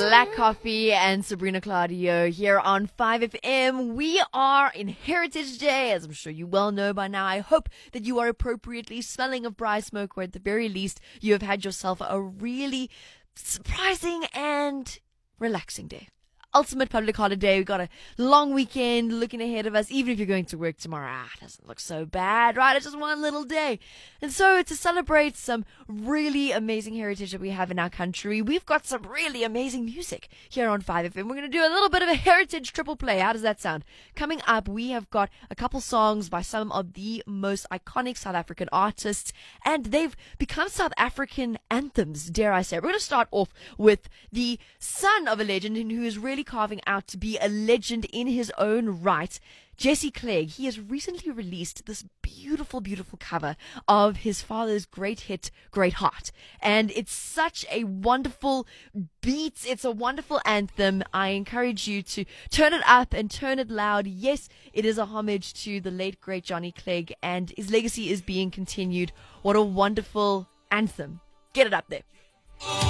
Black Coffee and Sabrina Claudio here on 5FM. We are in Heritage Day, as I'm sure you well know by now. I hope that you are appropriately smelling of braai smoke, or at the very least, you have had yourself a really surprising and relaxing day. Ultimate public holiday. We've got a long weekend looking ahead of us. Even if you're going to work tomorrow, it doesn't look so bad, right? It's just one little day. And so to celebrate some really amazing heritage that we have in our country, we've got some really amazing music here on 5FM. We're going to do a little bit of a heritage triple play. How does that sound? Coming up, we have got a couple songs by some of the most iconic South African artists, and they've become South African anthems, dare I say. We're going to start off with the son of a legend who is really carving out to be a legend in his own right, Jesse Clegg. He has recently released this beautiful, beautiful cover of his father's great hit, Great Heart. And it's such a wonderful beat. It's a wonderful anthem. I encourage you to turn it up and turn it loud. Yes, it is a homage to the late, great Johnny Clegg, and his legacy is being continued. What a wonderful anthem. Get it up there.